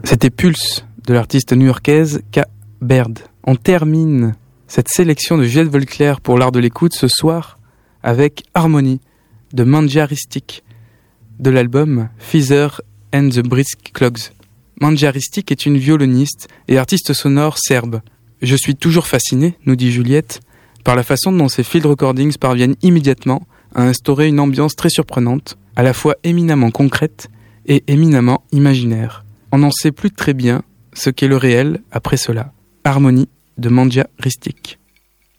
C'était Pulse de l'artiste new-yorkaise K. Baird. On termine cette sélection de Juliette Volclair pour l'art de l'écoute ce soir avec Harmony de Manjaristic de l'album Feather and the Brisk Clogs. Manjaristic est une violoniste et artiste sonore serbe. Je suis toujours fasciné, nous dit Juliette, par la façon dont ces field recordings parviennent immédiatement à instaurer une ambiance très surprenante, à la fois éminemment concrète et éminemment imaginaire. On n'en sait plus très bien ce qu'est le réel après cela. Harmony de Manjaristic.